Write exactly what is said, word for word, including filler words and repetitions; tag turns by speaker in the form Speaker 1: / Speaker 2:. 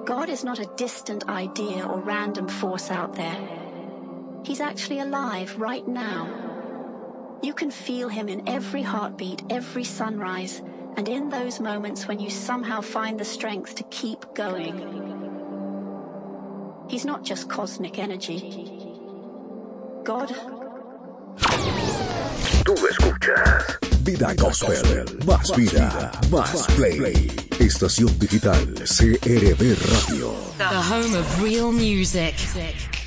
Speaker 1: God is not a distant idea or random force out there. He's actually alive right now. You can feel him in every heartbeat, every sunrise, and in those moments when you somehow find the strength to keep going. He's not just cosmic energy. God.
Speaker 2: Tú escuchas Vida Gospel, más vida, más play. Estación digital C R B Radio.
Speaker 3: The home of real music.